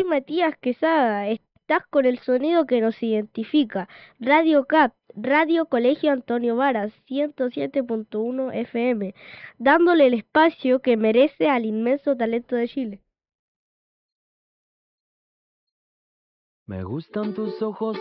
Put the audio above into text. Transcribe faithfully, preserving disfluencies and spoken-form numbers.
soy Matías Quesada. Estás con el sonido que nos identifica. Radio C A P, Radio Colegio Antonio Varas, ciento siete punto uno F M, dándole el espacio que merece al inmenso talento de Chile. Me gustan tus ojos